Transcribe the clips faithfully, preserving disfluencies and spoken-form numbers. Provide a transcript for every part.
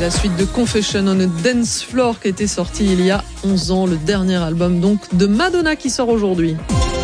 La suite de Confession on a Dance Floor qui était sorti il y a onze ans, le dernier album donc de Madonna qui sort aujourd'hui.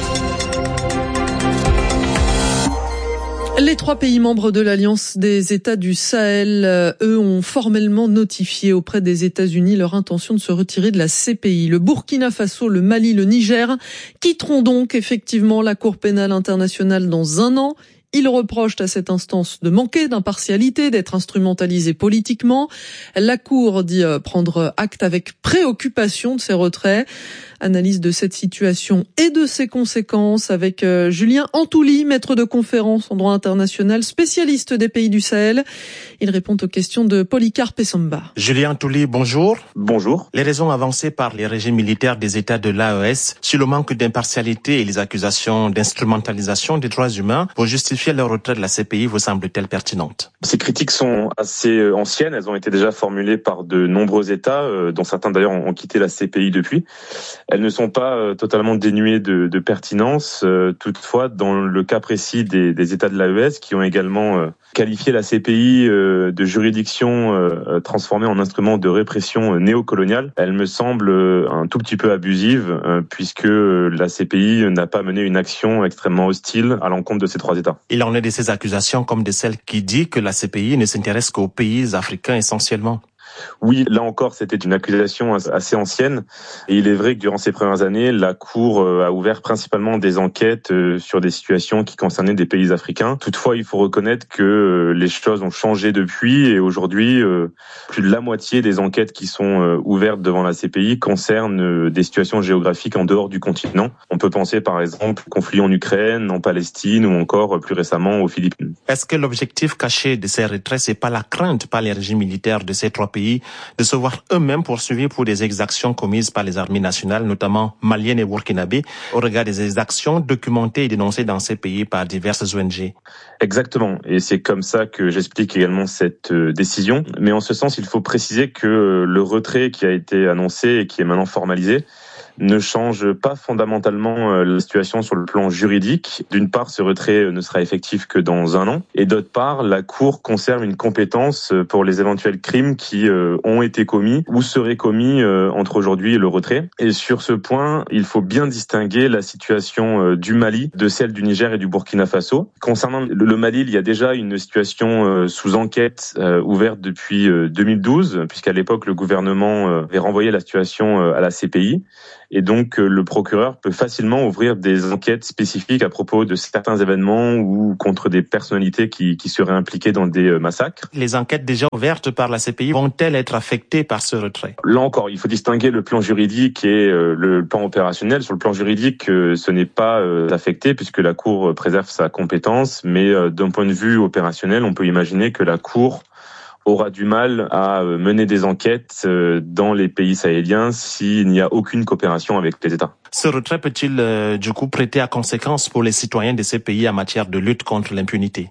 Les trois pays membres de l'Alliance des États du Sahel, euh, eux, ont formellement notifié auprès des États-Unis leur intention de se retirer de la C P I. Le Burkina Faso, le Mali, le Niger quitteront donc effectivement la Cour pénale internationale dans un an. Ils reprochent à cette instance de manquer d'impartialité, d'être instrumentalisée politiquement. La Cour dit prendre acte avec préoccupation de ces retraits. Analyse de cette situation et de ses conséquences avec Julien Antouli, maître de conférence en droit international, spécialiste des pays du Sahel. Il répond aux questions de Polycarpe Essamba. Julien Antouli, bonjour. Bonjour. Les raisons avancées par les régimes militaires des États de l'A E S sur le manque d'impartialité et les accusations d'instrumentalisation des droits humains pour justifier leur retrait de la C P I vous semblent-elles pertinentes? Ces critiques sont assez anciennes. Elles ont été déjà formulées par de nombreux États, dont certains d'ailleurs ont quitté la C P I depuis. Elles ne sont pas euh, totalement dénuées de, de pertinence. Euh, toutefois, dans le cas précis des, des États de l'A E S qui ont également euh, qualifié la C P I euh, de juridiction euh, transformée en instrument de répression euh, néocoloniale, elle me semble euh, un tout petit peu abusive euh, puisque euh, la C P I n'a pas mené une action extrêmement hostile à l'encontre de ces trois États. Il en est de ces accusations comme de celles qui disent que la C P I ne s'intéresse qu'aux pays africains essentiellement. Oui, là encore, c'était une accusation assez ancienne. Et il est vrai que durant ces premières années, la Cour a ouvert principalement des enquêtes sur des situations qui concernaient des pays africains. Toutefois, il faut reconnaître que les choses ont changé depuis et aujourd'hui, plus de la moitié des enquêtes qui sont ouvertes devant la C P I concernent des situations géographiques en dehors du continent. On peut penser par exemple au conflit en Ukraine, en Palestine ou encore plus récemment aux Philippines. Est-ce que l'objectif caché de ces retraits, c'est pas la crainte par les régimes militaires de ces trois pays de se voir eux-mêmes poursuivis pour des exactions commises par les armées nationales, notamment maliennes et burkinabées, au regard des exactions documentées et dénoncées dans ces pays par diverses O N G? Exactement. Et c'est comme ça que j'explique également cette décision. Mais en ce sens, il faut préciser que le retrait qui a été annoncé et qui est maintenant formalisé ne change pas fondamentalement la situation sur le plan juridique. D'une part, ce retrait ne sera effectif que dans un an. Et d'autre part, la Cour conserve une compétence pour les éventuels crimes qui ont été commis ou seraient commis entre aujourd'hui et le retrait. Et sur ce point, il faut bien distinguer la situation du Mali de celle du Niger et du Burkina Faso. Concernant le Mali, il y a déjà une situation sous enquête ouverte depuis deux mille douze, puisqu'à l'époque, le gouvernement avait renvoyé la situation à la C P I. Et donc, le procureur peut facilement ouvrir des enquêtes spécifiques à propos de certains événements ou contre des personnalités qui, qui seraient impliquées dans des massacres. Les enquêtes déjà ouvertes par la C P I vont-elles être affectées par ce retrait? Là encore, il faut distinguer le plan juridique et le plan opérationnel. Sur le plan juridique, ce n'est pas affecté puisque la Cour préserve sa compétence. Mais d'un point de vue opérationnel, on peut imaginer que la Cour aura du mal à mener des enquêtes dans les pays sahéliens s'il n'y a aucune coopération avec les États. Ce retrait peut-il euh, du coup prêter à conséquence pour les citoyens de ces pays en matière de lutte contre l'impunité?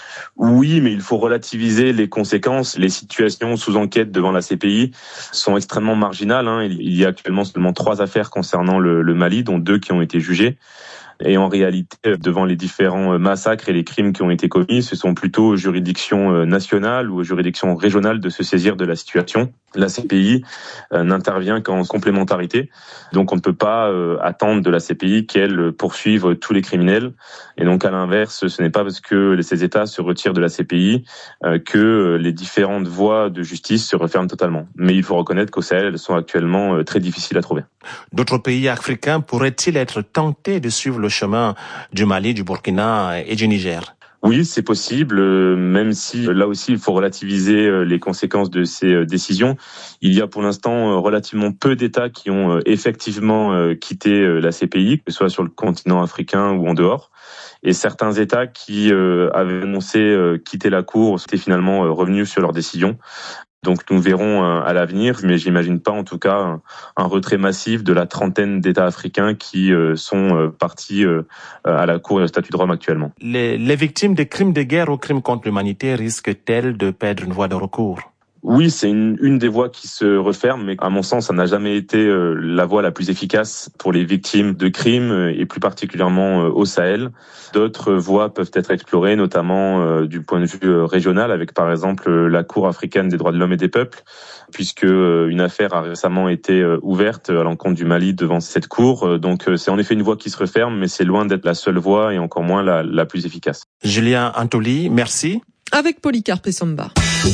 Oui, mais il faut relativiser les conséquences. Les situations sous enquête devant la C P I sont extrêmement marginales. Hein. Il y a actuellement seulement trois affaires concernant le, le Mali, dont deux qui ont été jugées. Et en réalité, devant les différents massacres et les crimes qui ont été commis, ce sont plutôt aux juridictions nationales ou aux juridictions régionales de se saisir de la situation. La C P I euh, n'intervient qu'en complémentarité. Donc on ne peut pas euh, attendre de la C P I qu'elle poursuive tous les criminels. Et donc à l'inverse, ce n'est pas parce que ces États se retirent de la C P I euh, que les différentes voies de justice se referment totalement. Mais il faut reconnaître qu'au Sahel, elles sont actuellement euh, très difficiles à trouver. D'autres pays africains pourraient-ils être tentés de suivre le chemin du Mali, du Burkina et du Niger? Oui, c'est possible, même si là aussi il faut relativiser les conséquences de ces décisions. Il y a pour l'instant relativement peu d'États qui ont effectivement quitté la C P I, que ce soit sur le continent africain ou en dehors. Et certains États qui avaient annoncé quitter la Cour étaient finalement revenus sur leur décision. Donc nous verrons à l'avenir, mais j'imagine pas en tout cas un retrait massif de la trentaine d'États africains qui sont partis à la Cour et au statut de Rome actuellement. Les, les victimes de crimes de guerre ou crimes contre l'humanité risquent-elles de perdre une voie de recours? Oui, c'est une, une des voies qui se referme, mais à mon sens, ça n'a jamais été euh, la voie la plus efficace pour les victimes de crimes euh, et plus particulièrement euh, au Sahel. D'autres voies peuvent être explorées, notamment euh, du point de vue euh, régional, avec par exemple euh, la Cour africaine des droits de l'homme et des peuples, puisque euh, une affaire a récemment été euh, ouverte à l'encontre du Mali devant cette cour. Euh, donc euh, c'est en effet une voie qui se referme, mais c'est loin d'être la seule voie et encore moins la, la plus efficace. Julien Antoli, merci. Avec Polycarpe et Samba.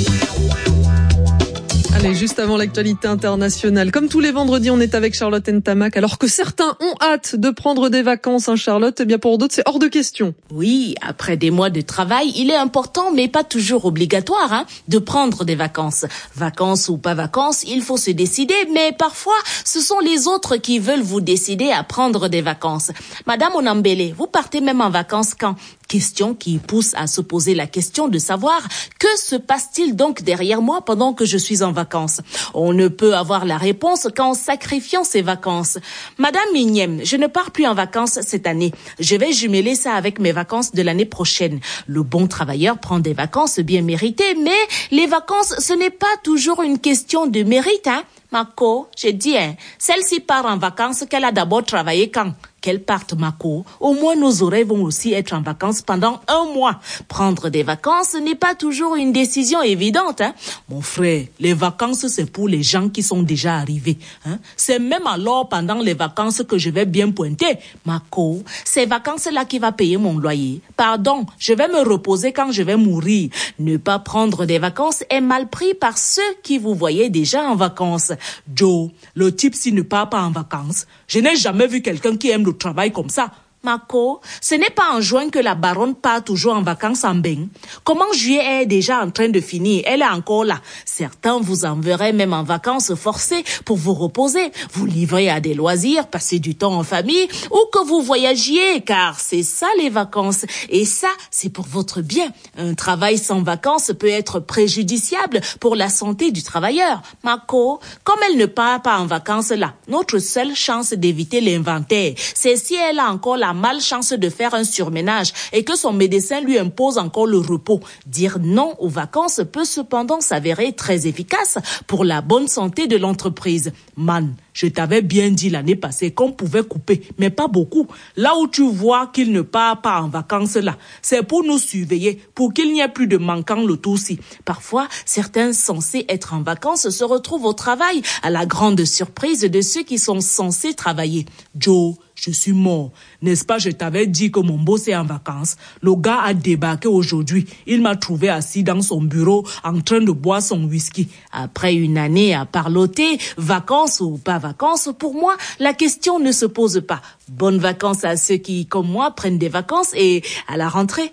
Allez, juste avant l'actualité internationale, comme tous les vendredis, on est avec Charlotte Ntamak. Alors que certains ont hâte de prendre des vacances, hein, Charlotte, eh bien pour d'autres, c'est hors de question. Oui, après des mois de travail, il est important, mais pas toujours obligatoire, hein, de prendre des vacances. Vacances ou pas vacances, il faut se décider, mais parfois, ce sont les autres qui veulent vous décider à prendre des vacances. Madame Onambele, vous partez même en vacances quand ? Question qui pousse à se poser la question de savoir que se passe-t-il donc derrière moi pendant que je suis en vacances. On ne peut avoir la réponse qu'en sacrifiant ses vacances. Madame Migniem, je ne pars plus en vacances cette année. Je vais jumeler ça avec mes vacances de l'année prochaine. Le bon travailleur prend des vacances bien méritées, mais les vacances, ce n'est pas toujours une question de mérite, hein. Mako, j'ai dit, hein, celle-ci part en vacances qu'elle a d'abord travaillé quand ? Qu'elle parte, Mako. Au moins, nos oreilles vont aussi être en vacances pendant un mois. Prendre des vacances n'est pas toujours une décision évidente, hein. Mon frère, les vacances, c'est pour les gens qui sont déjà arrivés, hein. C'est même alors pendant les vacances que je vais bien pointer. Mako, ces vacances-là qui va payer mon loyer. Pardon, je vais me reposer quand je vais mourir. Ne pas prendre des vacances est mal pris par ceux qui vous voyaient déjà en vacances. Joe, le type s'il ne part pas en vacances, je n'ai jamais vu quelqu'un qui aime le travail comme ça. Mako, ce n'est pas en juin que la baronne part toujours en vacances en bain. Comment juillet est déjà en train de finir? Elle est encore là. Certains vous enverraient même en vacances forcées pour vous reposer, vous livrer à des loisirs, passer du temps en famille ou que vous voyagiez, car c'est ça les vacances. Et ça, c'est pour votre bien. Un travail sans vacances peut être préjudiciable pour la santé du travailleur. Mako, comme elle ne part pas en vacances là, notre seule chance d'éviter l'inventaire, c'est si elle a encore la malchance de faire un surménage et que son médecin lui impose encore le repos. Dire non aux vacances peut cependant s'avérer très efficace pour la bonne santé de l'entreprise. Man, je t'avais bien dit l'année passée qu'on pouvait couper, mais pas beaucoup. Là où tu vois qu'il ne part pas en vacances là, c'est pour nous surveiller, pour qu'il n'y ait plus de manquants le tout-ci. Parfois, certains censés être en vacances se retrouvent au travail à la grande surprise de ceux qui sont censés travailler. Joe, je suis mort. N'est-ce pas, je t'avais dit que mon boss est en vacances. Le gars a débarqué aujourd'hui. Il m'a trouvé assis dans son bureau en train de boire son whisky. Après une année à parloter, vacances ou pas vacances, pour moi, la question ne se pose pas. Bonnes vacances à ceux qui, comme moi, prennent des vacances et à la rentrée.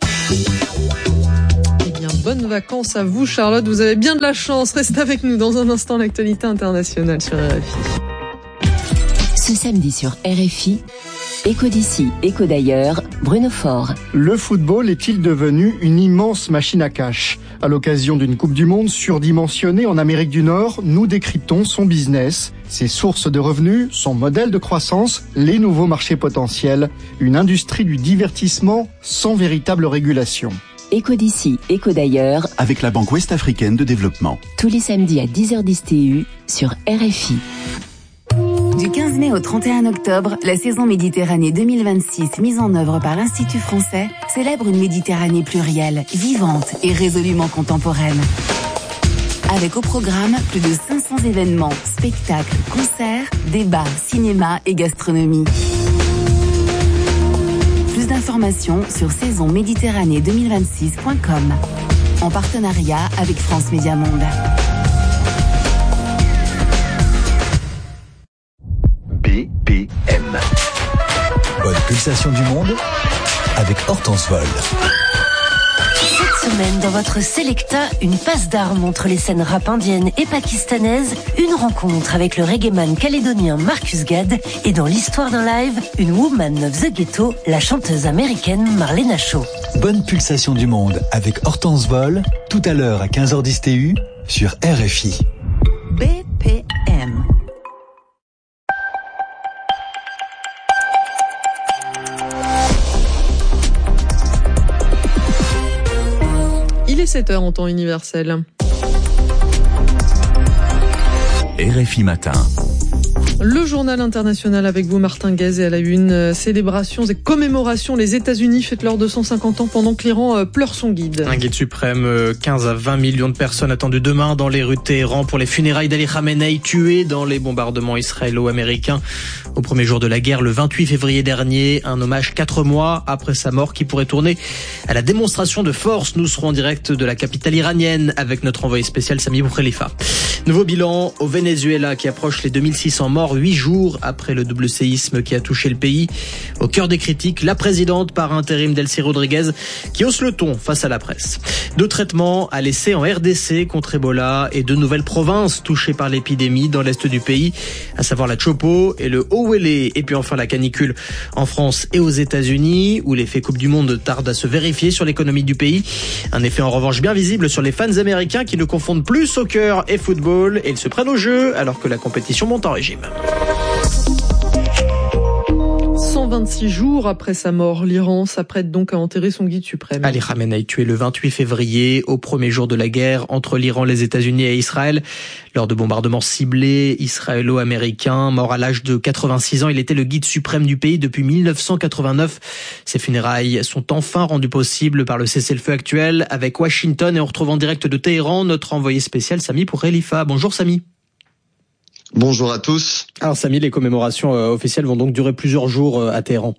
Eh bien, bonnes vacances à vous, Charlotte. Vous avez bien de la chance. Restez avec nous dans un instant, l'actualité internationale sur R F I. Ce samedi sur R F I, Écho d'ici, écho d'ailleurs, Bruno Faure. Le football est-il devenu une immense machine à cash ? À l'occasion d'une Coupe du Monde surdimensionnée en Amérique du Nord, nous décryptons son business, ses sources de revenus, son modèle de croissance, les nouveaux marchés potentiels, une industrie du divertissement sans véritable régulation. Écho d'ici, écho d'ailleurs, avec la Banque Ouest-Africaine de Développement. Tous les samedis à dix heures dix T U sur R F I. Du quinze mai au trente et un octobre, la saison Méditerranée deux mille vingt-six, mise en œuvre par l'Institut français, célèbre une Méditerranée plurielle, vivante et résolument contemporaine. Avec au programme plus de cinq cents événements, spectacles, concerts, débats, cinéma et gastronomie. Plus d'informations sur saison méditerranée deux mille vingt-six point com. En partenariat avec France Média Monde. B P M. Bonne pulsation du monde avec Hortense Vol. Cette semaine, dans votre Selecta, une passe d'armes entre les scènes rap indiennes et pakistanaises, une rencontre avec le reggaeman calédonien Marcus Gad et dans l'histoire d'un live, une woman of the ghetto, la chanteuse américaine Marlena Shaw. Bonne pulsation du monde avec Hortense Vol, tout à l'heure à quinze heures dix T U sur R F I. B P M. Il est sept heures en temps universel. R F I Matin. Le journal international avec vous, Martin Guez, et à la une, célébrations et commémorations. Les États-Unis fêtent leurs deux cent cinquante ans pendant que l'Iran pleure son guide. Un guide suprême, quinze à vingt millions de personnes attendues demain dans les rues de Téhéran pour les funérailles d'Ali Khamenei, tué dans les bombardements israélo-américains au premier jour de la guerre, le vingt-huit février dernier. Un hommage quatre mois après sa mort qui pourrait tourner à la démonstration de force. Nous serons en direct de la capitale iranienne avec notre envoyé spécial Sami Boukhelifa. Nouveau bilan au Venezuela qui approche les deux mille six cents morts, huit jours après le double séisme qui a touché le pays. Au cœur des critiques, la présidente par intérim Delcy Rodriguez qui hausse le ton face à la presse. Deux traitements à l'essai en R D C contre Ebola et deux nouvelles provinces touchées par l'épidémie dans l'est du pays, à savoir la Chopo et le Haut-Uélé. Et puis enfin la canicule en France et aux États-Unis où l'effet Coupe du Monde tarde à se vérifier sur l'économie du pays. Un effet en revanche bien visible sur les fans américains qui ne confondent plus soccer et football et ils se prennent au jeu alors que la compétition monte en régime. cent vingt-six jours après sa mort, l'Iran s'apprête donc à enterrer son guide suprême. Ali Khamenei tué le vingt-huit février, au premier jour de la guerre entre l'Iran, les États-Unis et Israël. Lors de bombardements ciblés israélo-américains, mort à l'âge de quatre-vingt-six ans, il était le guide suprême du pays depuis mille neuf cent quatre-vingt-neuf. Ses funérailles sont enfin rendues possibles par le cessez-le-feu actuel avec Washington et on retrouve en direct de Téhéran notre envoyé spécial Sami Boukhelifa. Bonjour Sami. Bonjour à tous. Alors Sami, les commémorations euh, officielles vont donc durer plusieurs jours euh, à Téhéran.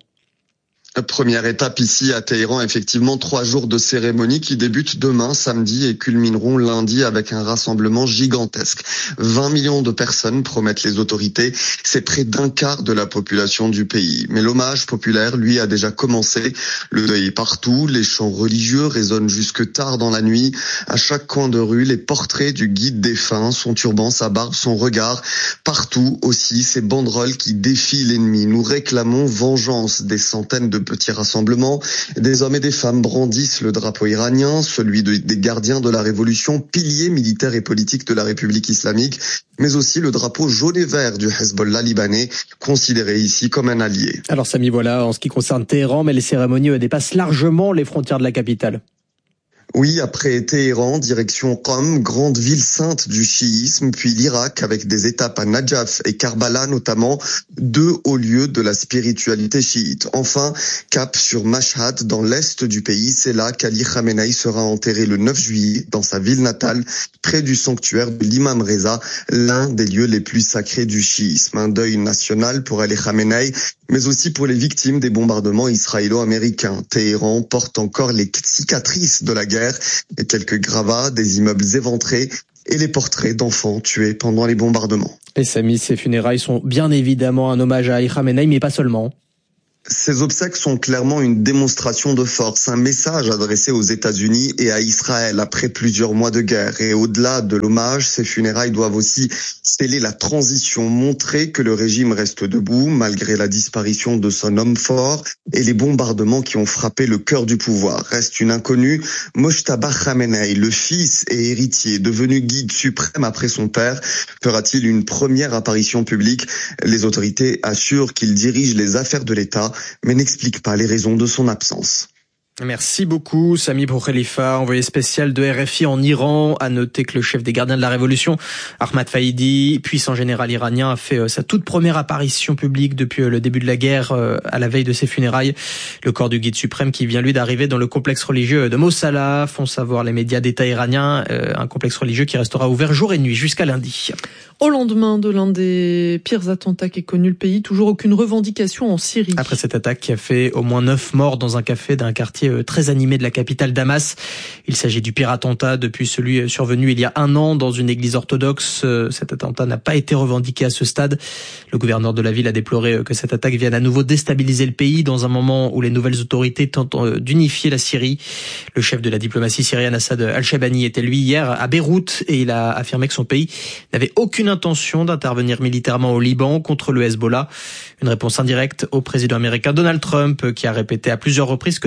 Première étape ici à Téhéran, effectivement, trois jours de cérémonie qui débutent demain, samedi, et culmineront lundi avec un rassemblement gigantesque. vingt millions de personnes promettent les autorités. C'est près d'un quart de la population du pays. Mais l'hommage populaire, lui, a déjà commencé. Le deuil est partout. Les chants religieux résonnent jusque tard dans la nuit. À chaque coin de rue, les portraits du guide défunt, son turban, sa barbe, son regard. Partout aussi, ces banderoles qui défient l'ennemi. Nous réclamons vengeance. Des centaines de petits rassemblements. Des hommes et des femmes brandissent le drapeau iranien, celui de, des gardiens de la révolution, piliers militaires et politiques de la République islamique, mais aussi le drapeau jaune et vert du Hezbollah libanais, considéré ici comme un allié. Alors Sami, voilà en ce qui concerne Téhéran, mais les cérémonies dépassent largement les frontières de la capitale. Oui, après Téhéran, direction Qom, grande ville sainte du chiisme, puis l'Irak avec des étapes à Najaf et Karbala notamment, deux hauts lieux de la spiritualité chiite. Enfin, cap sur Mashhad dans l'est du pays, c'est là qu'Ali Khamenei sera enterré le neuf juillet dans sa ville natale, près du sanctuaire de l'imam Reza, l'un des lieux les plus sacrés du chiisme. Un deuil national pour Ali Khamenei, mais aussi pour les victimes des bombardements israélo-américains. Téhéran porte encore les cicatrices de la guerre, et quelques gravats, des immeubles éventrés et les portraits d'enfants tués pendant les bombardements. Et Sami, ces funérailles sont bien évidemment un hommage à Ali Khamenei, mais pas seulement. Ces obsèques sont clairement une démonstration de force, un message adressé aux États-Unis et à Israël après plusieurs mois de guerre. Et au-delà de l'hommage, ces funérailles doivent aussi sceller la transition, montrer que le régime reste debout malgré la disparition de son homme fort et les bombardements qui ont frappé le cœur du pouvoir. Reste une inconnue, Mojtaba Khamenei, le fils et héritier, devenu guide suprême après son père, fera-t-il une première apparition publique? Les autorités assurent qu'il dirige les affaires de l'État, mais n'explique pas les raisons de son absence. Merci beaucoup, Sami Boukhelifa, envoyé spécial de R F I en Iran. À noter que le chef des gardiens de la Révolution, Ahmad Faïdi, puissant général iranien, a fait sa toute première apparition publique depuis le début de la guerre, à la veille de ses funérailles. Le corps du guide suprême qui vient lui d'arriver dans le complexe religieux de Mossala, font savoir les médias d'État iraniens, un complexe religieux qui restera ouvert jour et nuit jusqu'à lundi. Au lendemain de l'un des pires attentats qu'ait connu le pays, toujours aucune revendication en Syrie. Après cette attaque qui a fait au moins neuf morts dans un café d'un quartier très animé de la capitale Damas. Il s'agit du pire attentat depuis celui survenu il y a un an dans une église orthodoxe. Cet attentat n'a pas été revendiqué à ce stade. Le gouverneur de la ville a déploré que cette attaque vienne à nouveau déstabiliser le pays dans un moment où les nouvelles autorités tentent d'unifier la Syrie. Le chef de la diplomatie syrienne, Assad Al-Shabani, était lui hier à Beyrouth et il a affirmé que son pays n'avait aucune intention d'intervenir militairement au Liban contre le Hezbollah. Une réponse indirecte au président américain Donald Trump qui a répété à plusieurs reprises que Damas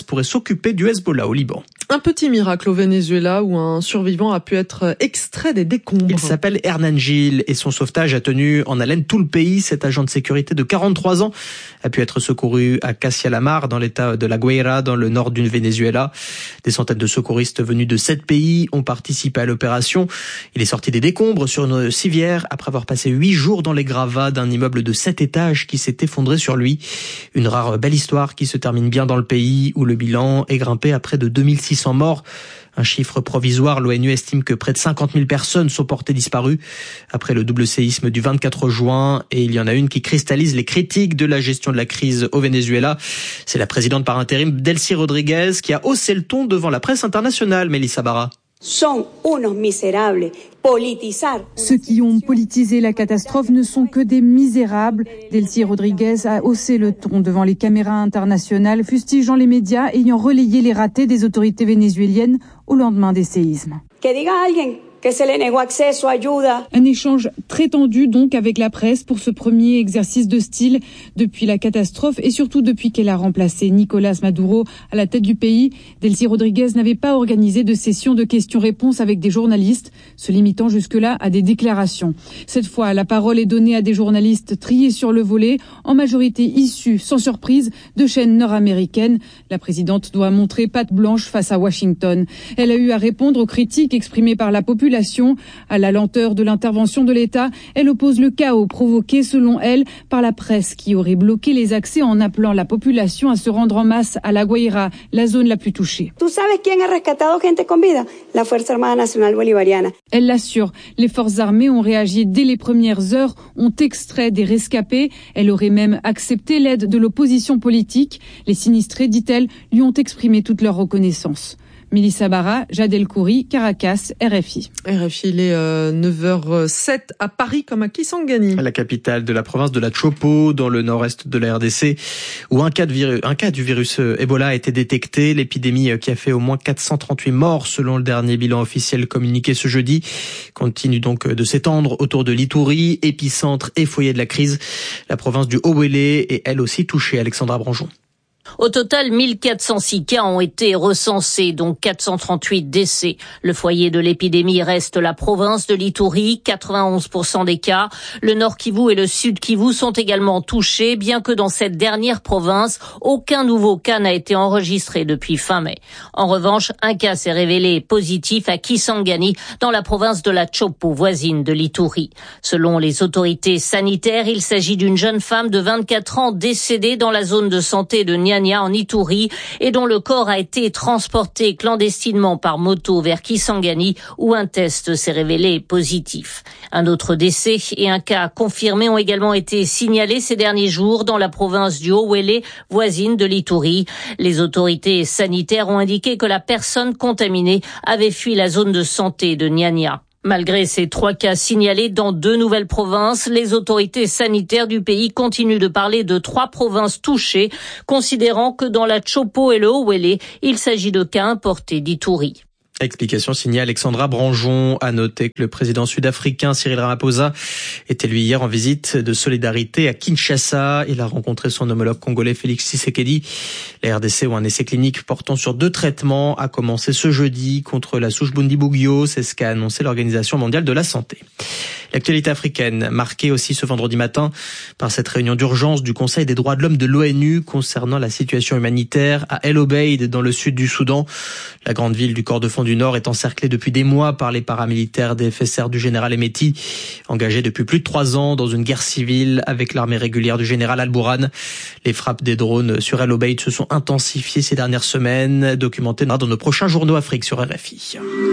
pourrait s'occuper du Hezbollah au Liban. Un petit miracle au Venezuela où un survivant a pu être extrait des décombres. Il s'appelle Hernan Gil et son sauvetage a tenu en haleine tout le pays. Cet agent de sécurité de quarante-trois ans a pu être secouru à Casialamar dans l'état de La Guaira dans le nord du Venezuela. Des centaines de secouristes venus de sept pays ont participé à l'opération. Il est sorti des décombres sur une civière après avoir passé huit jours dans les gravats d'un immeuble de sept étages qui s'est effondré sur lui. Une rare belle histoire qui se termine bien dans le pays où le bilan est grimpé à près de deux mille six cents morts. Un chiffre provisoire, l'ONU estime que près de cinquante mille personnes sont portées disparues après le double séisme du vingt-quatre juin. Et il y en a une qui cristallise les critiques de la gestion de la crise au Venezuela. C'est la présidente par intérim, Delcy Rodriguez, qui a haussé le ton devant la presse internationale, Melissa Barra. Son unos miserables. Politisar. Ceux qui ont politisé la catastrophe ne sont que des misérables. Delcy Rodriguez a haussé le ton devant les caméras internationales, fustigeant les médias ayant relayé les ratés des autorités vénézuéliennes au lendemain des séismes. Que diga alguien que se le negó acceso, ayuda. Un échange très tendu donc avec la presse pour ce premier exercice de style depuis la catastrophe et surtout depuis qu'elle a remplacé Nicolas Maduro à la tête du pays. Delcy Rodriguez n'avait pas organisé de session de questions-réponses avec des journalistes, se limitant jusque-là à des déclarations. Cette fois, la parole est donnée à des journalistes triés sur le volet, en majorité issus, sans surprise, de chaînes nord-américaines. La présidente doit montrer patte blanche face à Washington. Elle a eu à répondre aux critiques exprimées par la population. À la lenteur de l'intervention de l'État, elle oppose le chaos provoqué, selon elle, par la presse qui aurait bloqué les accès en appelant la population à se rendre en masse à La Guaira, la zone la plus touchée. ¿Tú sabes quién ha rescatado gente con vida? La Fuerza Armada Nacional Bolivariana. Elle l'assure, les forces armées ont réagi dès les premières heures, ont extrait des rescapés. Elle aurait même accepté l'aide de l'opposition politique. Les sinistrés, dit-elle, lui ont exprimé toute leur reconnaissance. Melissa Barra, Jad El Khoury, Caracas, R F I. R F I, il est euh, neuf heures sept à Paris comme à Kisangani. La capitale de la province de la Chopo, dans le nord-est de la R D C, où un cas, de virus, un cas du virus Ebola a été détecté. L'épidémie qui a fait au moins quatre cent trente-huit morts selon le dernier bilan officiel communiqué ce jeudi continue donc de s'étendre autour de l'Ituri, épicentre et foyer de la crise. La province du Haut-Uélé est elle aussi touchée. Alexandra Branjon. Au total, mille quatre cent six cas ont été recensés, dont quatre cent trente-huit décès. Le foyer de l'épidémie reste la province de l'Ituri, quatre-vingt-onze pour cent des cas. Le Nord Kivu et le Sud Kivu sont également touchés, bien que dans cette dernière province, aucun nouveau cas n'a été enregistré depuis fin mai. En revanche, un cas s'est révélé positif à Kisangani, dans la province de la Chopo, voisine de l'Ituri. Selon les autorités sanitaires, il s'agit d'une jeune femme de vingt-quatre ans décédée dans la zone de santé de Niania en Ituri et dont le corps a été transporté clandestinement par moto vers Kisangani où un test s'est révélé positif. Un autre décès et un cas confirmé ont également été signalés ces derniers jours dans la province du Haut-Uélé, voisine de l'Ituri. Les autorités sanitaires ont indiqué que la personne contaminée avait fui la zone de santé de Niania. Malgré ces trois cas signalés dans deux nouvelles provinces, les autorités sanitaires du pays continuent de parler de trois provinces touchées, considérant que dans la Chopo et le Haut-Uélé, il s'agit de cas importés d'Ituri. Explication signée Alexandra Branjon. À noter que le président sud-africain Cyril Ramaphosa était lui hier en visite de solidarité à Kinshasa. Il a rencontré son homologue congolais Félix Tshisekedi. La R D C, où un essai clinique portant sur deux traitements a commencé ce jeudi contre la souche Bundibugyo. C'est ce qu'a annoncé l'Organisation mondiale de la santé. L'actualité africaine, marquée aussi ce vendredi matin par cette réunion d'urgence du Conseil des droits de l'homme de l'ONU concernant la situation humanitaire à El Obeid dans le sud du Soudan. La grande ville du Kordofan du Nord est encerclée depuis des mois par les paramilitaires des F S R du général Hemeti, engagés depuis plus de trois ans dans une guerre civile avec l'armée régulière du général Al-Bourhan. Les frappes des drones sur El Obeid se sont intensifiées ces dernières semaines, documentées dans nos prochains journaux Afrique sur R F I.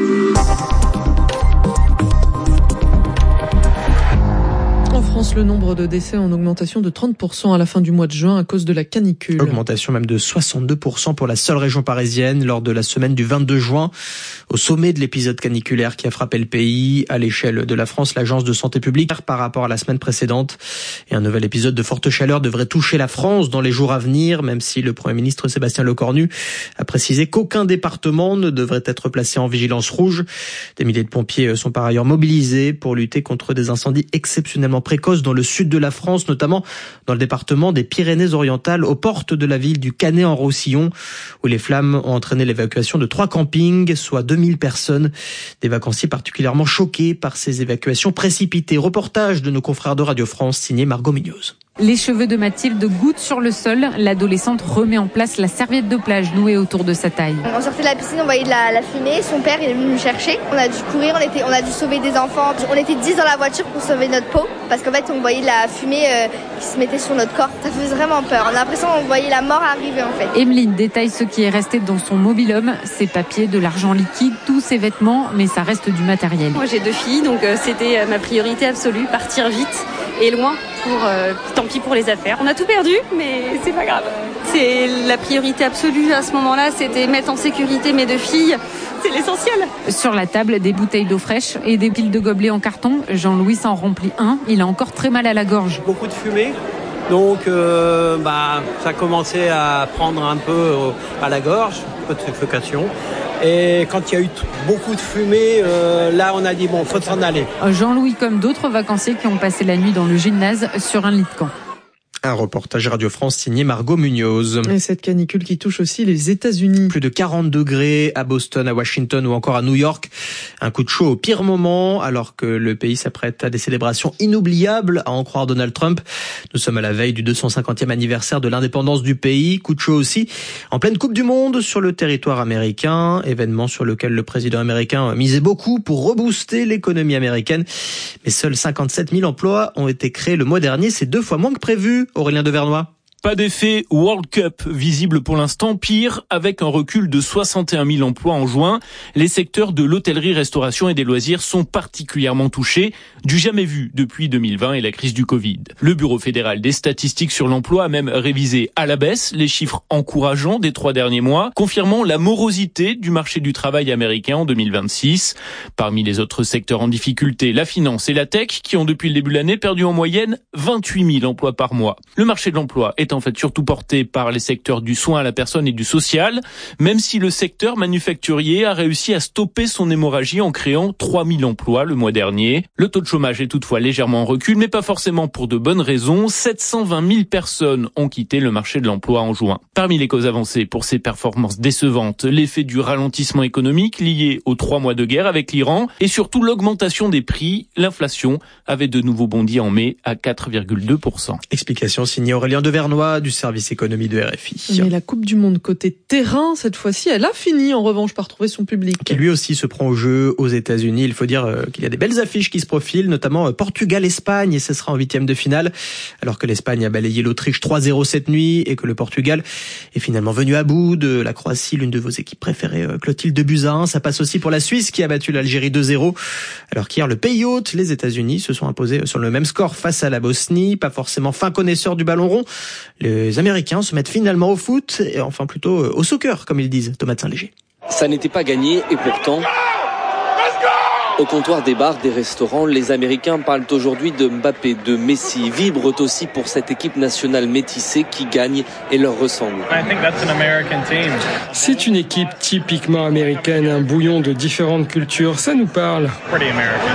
En France, le nombre de décès en augmentation de trente pour cent à la fin du mois de juin à cause de la canicule. Augmentation même de soixante-deux pour cent pour la seule région parisienne lors de la semaine du vingt-deux juin. Au sommet de l'épisode caniculaire qui a frappé le pays, à l'échelle de la France, l'Agence de santé publique par rapport à la semaine précédente. Et un nouvel épisode de forte chaleur devrait toucher la France dans les jours à venir, même si le Premier ministre Sébastien Lecornu a précisé qu'aucun département ne devrait être placé en vigilance rouge. Des milliers de pompiers sont par ailleurs mobilisés pour lutter contre des incendies exceptionnellement précoces dans le sud de la France, notamment dans le département des Pyrénées-Orientales, aux portes de la ville du Canet-en-Roussillon, où les flammes ont entraîné l'évacuation de trois campings, soit deux mille personnes. Des vacanciers particulièrement choqués par ces évacuations précipitées. Reportage de nos confrères de Radio France, signé Margot Munoz. Les cheveux de Mathilde gouttent sur le sol. L'adolescente remet en place la serviette de plage nouée autour de sa taille. On sortait de la piscine, on voyait de la, la fumée. Son père il est venu nous chercher. On a dû courir, on, était, on a dû sauver des enfants. On était dix dans la voiture pour sauver notre peau. Parce qu'en fait, on voyait de la fumée euh, qui se mettait sur notre corps. Ça faisait vraiment peur. On a l'impression qu'on voyait la mort arriver en fait. Emeline détaille ce qui est resté dans son mobil-home. Ses papiers, de l'argent liquide, tous ses vêtements. Mais ça reste du matériel. Moi j'ai deux filles, donc euh, c'était euh, ma priorité absolue. Partir vite et loin. Pour, euh, tant pis pour les affaires. On a tout perdu, mais c'est pas grave. C'est la priorité absolue à ce moment-là, c'était mettre en sécurité mes deux filles. C'est l'essentiel. Sur la table, des bouteilles d'eau fraîche et des piles de gobelets en carton. Jean-Louis s'en remplit un. Il a encore très mal à la gorge. Beaucoup de fumée. Donc, euh, bah, ça commençait à prendre un peu euh, à la gorge, un peu de suffocation. Et quand il y a eu t- beaucoup de fumée, euh, là on a dit bon, faut s'en aller. Jean-Louis comme d'autres vacanciers qui ont passé la nuit dans le gymnase sur un lit de camp. Un reportage Radio France signé Margot Munoz. Et cette canicule qui touche aussi les États-Unis. Plus de quarante degrés à Boston, à Washington ou encore à New York. Un coup de chaud au pire moment, alors que le pays s'apprête à des célébrations inoubliables, à en croire Donald Trump. Nous sommes à la veille du deux cent cinquantième anniversaire de l'indépendance du pays. Coup de chaud aussi en pleine Coupe du Monde sur le territoire américain. Événement sur lequel le président américain misait beaucoup pour rebooster l'économie américaine. Mais seuls cinquante-sept mille emplois ont été créés le mois dernier. C'est deux fois moins que prévu. Aurélien Devernois. Pas d'effet World Cup visible pour l'instant, pire, avec un recul de soixante et un mille emplois en juin. Les secteurs de l'hôtellerie, restauration et des loisirs sont particulièrement touchés, du jamais vu depuis deux mille vingt et la crise du Covid. Le Bureau fédéral des statistiques sur l'emploi a même révisé à la baisse les chiffres encourageants des trois derniers mois, confirmant la morosité du marché du travail américain en deux mille vingt-six. Parmi les autres secteurs en difficulté, la finance et la tech, qui ont depuis le début de l'année perdu en moyenne vingt-huit mille emplois par mois. Le marché de l'emploi est en fait surtout porté par les secteurs du soin à la personne et du social, même si le secteur manufacturier a réussi à stopper son hémorragie en créant trois mille emplois le mois dernier. Le taux de chômage est toutefois légèrement en recul, mais pas forcément pour de bonnes raisons. sept cent vingt mille personnes ont quitté le marché de l'emploi en juin. Parmi les causes avancées pour ces performances décevantes, l'effet du ralentissement économique lié aux trois mois de guerre avec l'Iran et surtout l'augmentation des prix. L'inflation avait de nouveau bondi en mai à quatre virgule deux pour cent. Explication signée Aurélien Devernois du service économie de R F I. Mais la Coupe du Monde côté terrain, cette fois-ci, elle a fini en revanche par trouver son public. Qui lui aussi se prend au jeu aux États-Unis. Il faut dire qu'il y a des belles affiches qui se profilent, notamment Portugal-Espagne, et ce sera en huitième de finale, alors que l'Espagne a balayé l'Autriche trois zéro cette nuit et que le Portugal est finalement venu à bout de la Croatie, l'une de vos équipes préférées, Clotilde Buzyn. Ça passe aussi pour la Suisse qui a battu l'Algérie deux zéro, alors qu'hier le pays hôte, les États-Unis, se sont imposés sur le même score face à la Bosnie. Pas forcément fin connaisseur du ballon rond. Les Américains se mettent finalement au foot, et enfin plutôt au soccer, comme ils disent. Thomas de Saint-Léger. Ça n'était pas gagné, et pourtant, au comptoir des bars, des restaurants, les Américains parlent aujourd'hui de Mbappé, de Messi, vibrent aussi pour cette équipe nationale métissée qui gagne et leur ressemble. C'est une équipe typiquement américaine, un bouillon de différentes cultures, ça nous parle.